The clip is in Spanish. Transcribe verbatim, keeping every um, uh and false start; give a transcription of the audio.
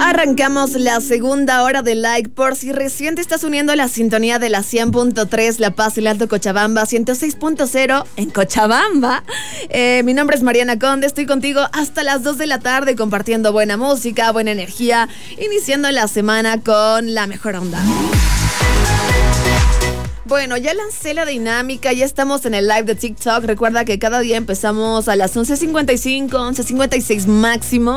Arrancamos la segunda hora de Like. Por si recién te estás uniendo a la sintonía de la cien punto tres La Paz y el Alto Cochabamba, ciento seis punto cero en Cochabamba. Eh, mi nombre es Mariana Conde, estoy contigo hasta las dos de la tarde compartiendo buena música, buena energía, iniciando la semana con la mejor onda. Bueno, ya lancé la dinámica, ya estamos en el live de TikTok. Recuerda que cada día empezamos a las once cincuenta y cinco, once cincuenta y seis máximo.